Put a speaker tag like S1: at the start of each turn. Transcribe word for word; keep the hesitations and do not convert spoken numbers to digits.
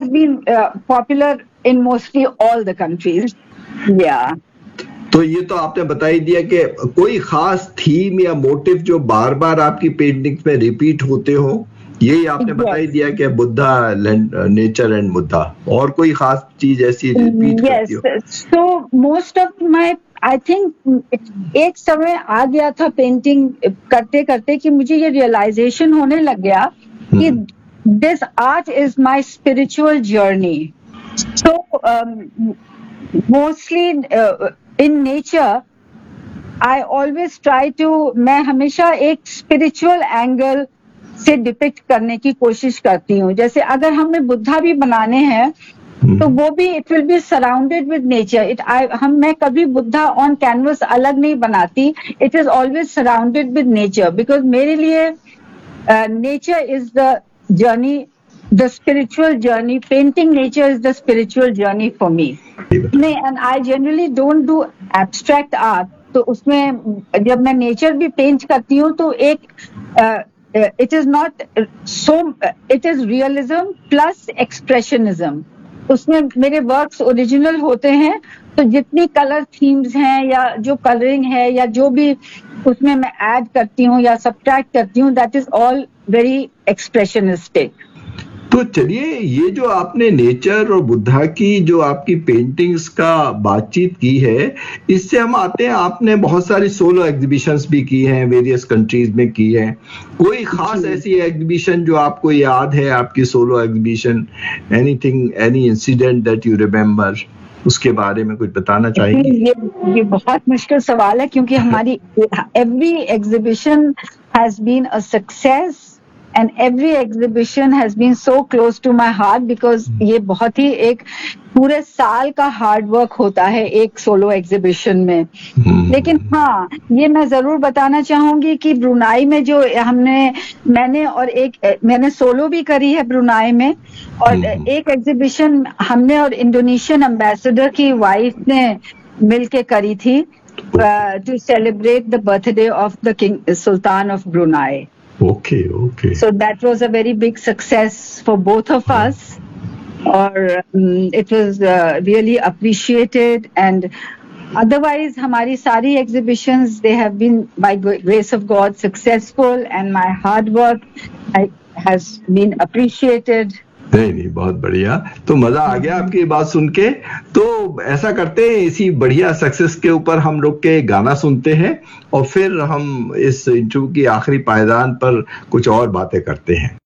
S1: been uh, popular in mostly all the countries. Yeah.
S2: तो ये तो आपने बता ही दिया कि कोई खास थीम या मोटिव जो बार बार आपकी पेंटिंग्स में रिपीट होते हो, यही आपने बता ही दिया कि बुद्धा, नेचर एंड बुद्धा, और कोई खास चीज ऐसी रिपीट करती हो?
S1: So most of my, I think एक समय आ गया था पेंटिंग करते करते कि मुझे ये रियलाइजेशन होने लग गया कि this art is my spiritual journey. So um, mostly uh, in nature I always try to, मैं हमेशा एक spiritual angle से डिपिक्ट करने की कोशिश करती हूँ. जैसे अगर हमें बुद्धा भी बनाने हैं तो वो भी it will be surrounded with nature. It हम मैं कभी बुद्धा ऑन कैनवस अलग नहीं बनाती. It is always surrounded with nature, because मेरे लिए nature is the journey, the spiritual journey. Painting nature is the spiritual journey for me. नहीं, and I generally don't do abstract art. तो उसमें जब मैं नेचर भी पेंट करती हूँ तो एक uh, it is not so, it is realism plus expressionism. उसमें मेरे वर्क्स ओरिजिनल होते हैं, तो जितनी कलर थीम्स हैं या जो कलरिंग है या जो भी उसमें मैं ऐड करती हूँ या सब्ट्रैक्ट करती हूँ, that is all very expressionistic.
S2: तो चलिए, ये जो आपने नेचर और बुद्धा की जो आपकी पेंटिंग्स का बातचीत की है, इससे हम आते हैं, आपने बहुत सारी सोलो एग्जीबिशंस भी की हैं, वेरियस कंट्रीज में की हैं. कोई खास ऐसी एग्जीबिशन जो आपको याद है, आपकी solo exhibition, anything, any incident that you remember, उसके बारे में कुछ बताना चाहेंगे?
S1: ये ये बहुत मुश्किल सवाल है, क्योंकि हमारी every exhibition has been a success and every exhibition has been so close to my heart, because ये बहुत ही एक पूरे साल का हार्ड वर्क होता है एक सोलो एग्जीबिशन में. लेकिन हाँ, ये मैं जरूर बताना चाहूंगी कि ब्रुनाई में जो हमने मैंने और एक मैंने सोलो भी करी है ब्रुनाई में, और एक एग्जीबिशन हमने और इंडोनेशियन एम्बेसडर की वाइफ ने मिलके करी थी to celebrate the birthday of the king Sultan of Brunei.
S2: Okay, okay.
S1: So that was a very big success for both of us, or um, it was uh, really appreciated. And otherwise, हमारी सारी exhibitions, they have been by grace of God successful, and my hard work I, has been appreciated.
S2: नहीं नहीं, बहुत बढ़िया. तो मजा आ गया आपकी बात सुन के. तो ऐसा करते हैं, इसी बढ़िया सक्सेस के ऊपर हम लोग के गाना सुनते हैं और फिर हम इस इंटरव्यू की आखिरी पायदान पर कुछ और बातें करते हैं.